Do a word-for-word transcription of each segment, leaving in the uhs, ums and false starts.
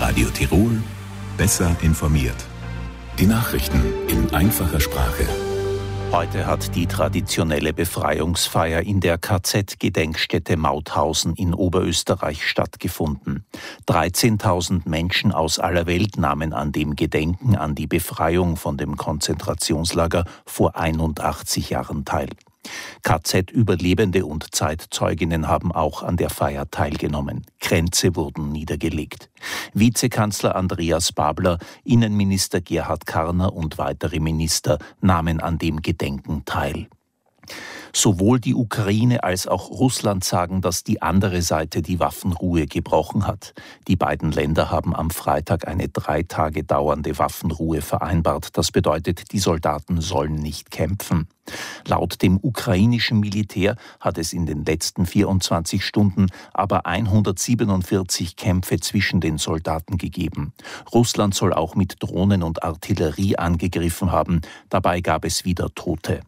Radio Tirol, besser informiert. Die Nachrichten in einfacher Sprache. Heute hat die traditionelle Befreiungsfeier in der K Z-Gedenkstätte Mauthausen in Oberösterreich stattgefunden. dreizehntausend Menschen aus aller Welt nahmen an dem Gedenken an die Befreiung von dem Konzentrationslager vor einundachtzig Jahren teil. K Z-Überlebende und Zeitzeuginnen haben auch an der Feier teilgenommen. Kränze wurden niedergelegt. Vizekanzler Andreas Babler, Innenminister Gerhard Karner und weitere Minister nahmen an dem Gedenken teil. Sowohl die Ukraine als auch Russland sagen, dass die andere Seite die Waffenruhe gebrochen hat. Die beiden Länder haben am Freitag eine drei Tage dauernde Waffenruhe vereinbart. Das bedeutet, die Soldaten sollen nicht kämpfen. Laut dem ukrainischen Militär hat es in den letzten vierundzwanzig Stunden aber hundertsiebenundvierzig Kämpfe zwischen den Soldaten gegeben. Russland soll auch mit Drohnen und Artillerie angegriffen haben. Dabei gab es wieder Tote.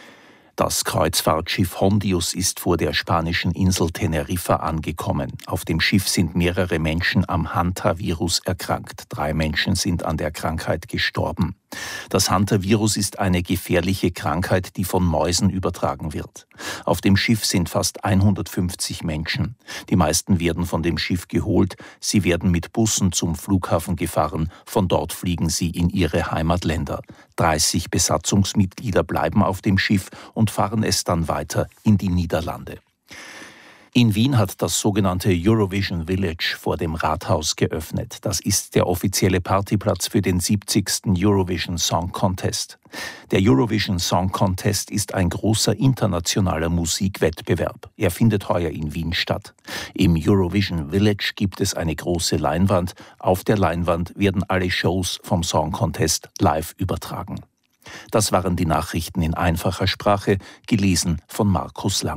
Das Kreuzfahrtschiff Hondius ist vor der spanischen Insel Teneriffa angekommen. Auf dem Schiff sind mehrere Menschen am Hantavirus erkrankt. Drei Menschen sind an der Krankheit gestorben. Das Hantavirus ist eine gefährliche Krankheit, die von Mäusen übertragen wird. Auf dem Schiff sind fast hundertfünfzig Menschen. Die meisten werden von dem Schiff geholt. Sie werden mit Bussen zum Flughafen gefahren. Von dort fliegen sie in ihre Heimatländer. dreißig Besatzungsmitglieder bleiben auf dem Schiff und fahren es dann weiter in die Niederlande. In Wien hat das sogenannte Eurovision Village vor dem Rathaus geöffnet. Das ist der offizielle Partyplatz für den siebzigsten Eurovision Song Contest. Der Eurovision Song Contest ist ein großer internationaler Musikwettbewerb. Er findet heuer in Wien statt. Im Eurovision Village gibt es eine große Leinwand. Auf der Leinwand werden alle Shows vom Song Contest live übertragen. Das waren die Nachrichten in einfacher Sprache, gelesen von Markus Lang.